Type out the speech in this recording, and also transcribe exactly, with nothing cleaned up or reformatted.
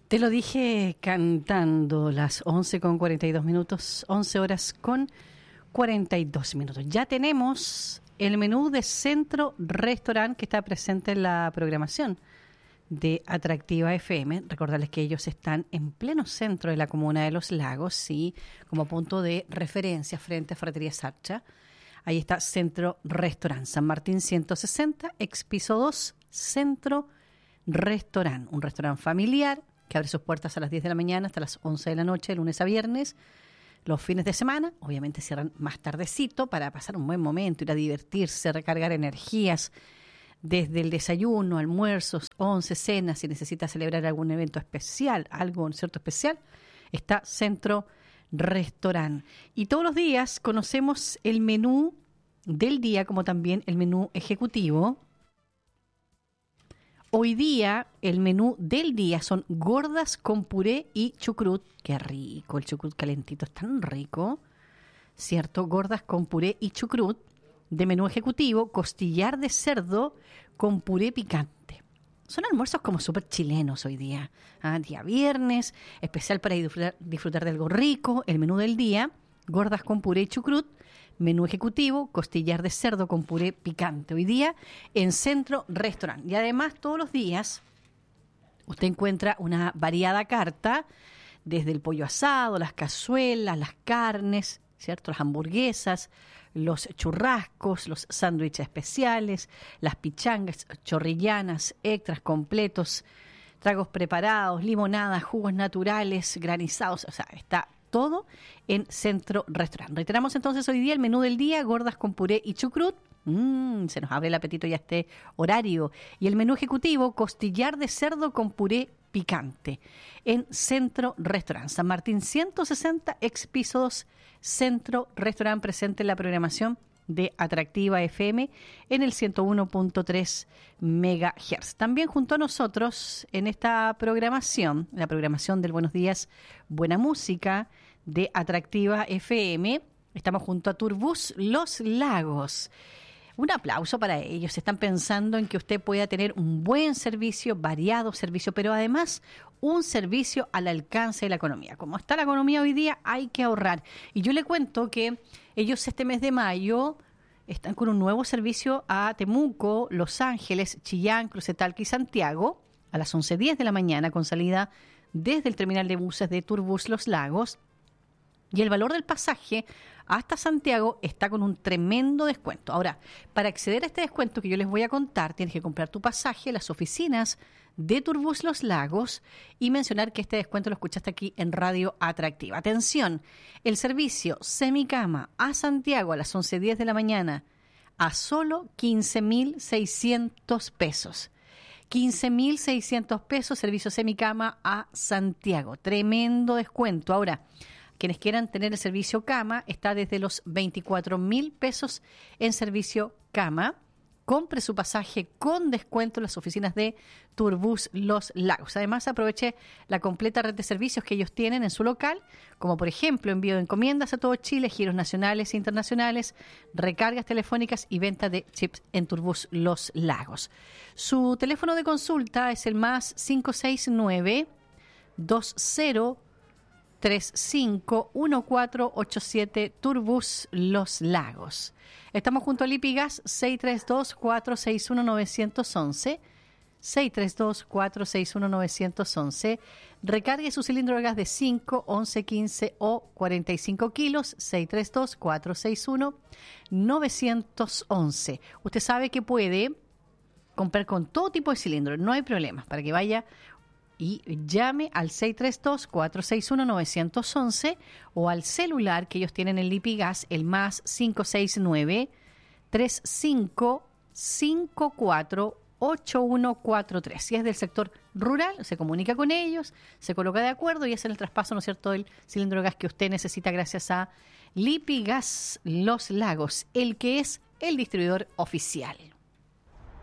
Te lo dije cantando, las once con cuarenta y dos minutos, once horas con cuarenta y dos minutos. Ya tenemos el menú de Centro Restaurant que está presente en la programación de Atractiva F M. Recordarles que ellos están en pleno centro de la comuna de Los Lagos, sí, como punto de referencia frente a Ferretería Sarcha. Ahí está Centro Restaurant, San Martín ciento sesenta, ex piso dos, Centro Restaurant. Un restaurante familiar que abre sus puertas a las diez de la mañana hasta las once de la noche, de lunes a viernes. Los fines de semana, obviamente, cierran más tardecito para pasar un buen momento, ir a divertirse, recargar energías, desde el desayuno, almuerzos, once, cenas, si necesita celebrar algún evento especial, algo cierto especial, está Centro Restaurant. Y todos los días conocemos el menú del día, como también el menú ejecutivo. Hoy día, el menú del día son gordas con puré y chucrut. Qué rico, el chucrut calentito es tan rico, ¿cierto? Gordas con puré y chucrut. De menú ejecutivo, costillar de cerdo con puré picante. Son almuerzos como súper chilenos hoy día. ¿Ah? Día viernes, especial para disfrutar, disfrutar de algo rico. El menú del día, gordas con puré y chucrut. Menú ejecutivo, costillar de cerdo con puré picante. Hoy día en Centro Restaurant. Y además todos los días usted encuentra una variada carta, desde el pollo asado, las cazuelas, las carnes, ¿cierto? Las hamburguesas, los churrascos, los sándwiches especiales, las pichangas, chorrillanas, extras completos, tragos preparados, limonadas, jugos naturales, granizados. O sea, está todo en Centro Restaurant. Reiteramos entonces hoy día el menú del día, gordas con puré y chucrut. Mm, se nos abre el apetito ya este horario. Y el menú ejecutivo, costillar de cerdo con puré picante. En Centro Restaurant. San Martín ciento sesenta, ex piso dos, Centro Restaurant, presente en la programación de Atractiva F M en el ciento uno punto tres megahertz. También junto a nosotros en esta programación, la programación del Buenos Días, Buena Música de Atractiva F M, estamos junto a Turbus Los Lagos. Un aplauso para ellos. Están pensando en que usted pueda tener un buen servicio, variado servicio, pero además un servicio al alcance de la economía. Como está la economía hoy día, hay que ahorrar. Y yo le cuento que ellos este mes de mayo están con un nuevo servicio a Temuco, Los Ángeles, Chillán, Crucetalca y Santiago a las once diez de la mañana con salida desde el terminal de buses de Turbus Los Lagos. Y el valor del pasaje hasta Santiago está con un tremendo descuento. Ahora, para acceder a este descuento que yo les voy a contar, tienes que comprar tu pasaje en las oficinas de Turbus Los Lagos y mencionar que este descuento lo escuchaste aquí en Radio Atractiva. Atención, el servicio semicama a Santiago a las once diez de la mañana a solo quince mil seiscientos pesos. quince mil seiscientos pesos, servicio semicama a Santiago. Tremendo descuento. Ahora, quienes quieran tener el servicio cama, está desde los veinticuatro mil pesos en servicio cama. Compre su pasaje con descuento en las oficinas de Turbus Los Lagos. Además, aproveche la completa red de servicios que ellos tienen en su local, como por ejemplo envío de encomiendas a todo Chile, giros nacionales e internacionales, recargas telefónicas y venta de chips en Turbus Los Lagos. Su teléfono de consulta es el más cinco seis nueve, dos cero tres cinco uno cuatro ocho siete, Turbus Los Lagos. Estamos junto a Lipigas, seis tres dos, cuatro seis uno, nueve uno uno, seis tres dos, cuatro seis uno, nueve uno uno. Recargue su cilindro de gas de cinco, once, quince o cuarenta y cinco kilos, seis tres dos, cuatro seis uno, nueve uno uno. Usted sabe que puede comprar con todo tipo de cilindros, no hay problema, para que vaya y llame al seis tres dos, cuatro seis uno, nueve uno uno o al celular que ellos tienen en Lipigas, el más cinco seis nueve, tres cinco cinco cuatro ocho uno cuatro tres. Si es del sector rural, se comunica con ellos, se coloca de acuerdo y hace el traspaso, ¿no es cierto?, del cilindro de gas que usted necesita gracias a Lipigas Los Lagos, el que es el distribuidor oficial.